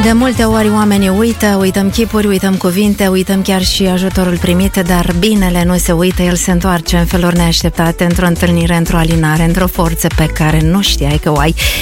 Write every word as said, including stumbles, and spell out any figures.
De multe ori oamenii uită, uităm chipuri, uităm cuvinte, uităm chiar și ajutorul primit, dar binele nu se uită, el se întoarce în feluri neașteptate, într-o întâlnire, într-o alinare, într-o forță pe care nu știai că o ai.